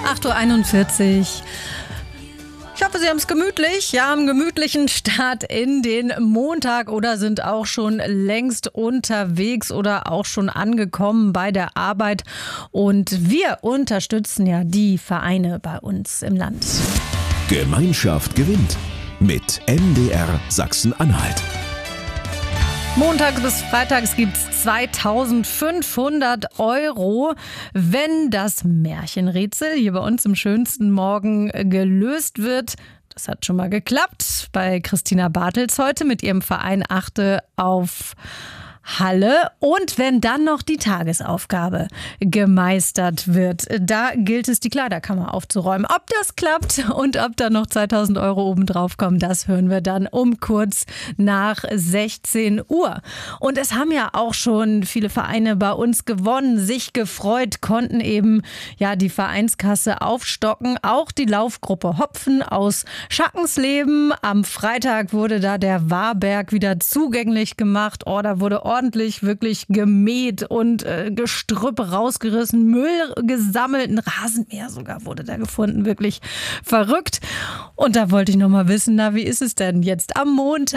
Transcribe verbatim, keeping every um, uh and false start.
acht Uhr einundvierzig. Ich hoffe, Sie haben es gemütlich. Ja, einen gemütlichen Start in den Montag oder sind auch schon längst unterwegs oder auch schon angekommen bei der Arbeit. Und wir unterstützen ja die Vereine bei uns im Land. Gemeinschaft gewinnt mit M D R Sachsen-Anhalt. Montags bis freitags gibt's zweitausendfünfhundert Euro, wenn das Märchenrätsel hier bei uns im schönsten Morgen gelöst wird. Das hat schon mal geklappt bei Christina Bartels heute mit ihrem Verein Achte auf Halle. Und wenn dann noch die Tagesaufgabe gemeistert wird, da gilt es, die Kleiderkammer aufzuräumen. Ob das klappt und ob da noch zweitausend Euro obendrauf kommen, das hören wir dann um kurz nach sechzehn Uhr. Und es haben ja auch schon viele Vereine bei uns gewonnen, sich gefreut, konnten eben ja die Vereinskasse aufstocken. Auch die Laufgruppe Hopfen aus Schackensleben. Am Freitag wurde da der Warberg wieder zugänglich gemacht. Oh, da wurde ordentlich wirklich gemäht und äh, Gestrüpp rausgerissen, Müll gesammelt, ein Rasenmäher sogar wurde da gefunden, wirklich verrückt. Und da wollte ich noch mal wissen, na, wie ist es denn jetzt am Montag?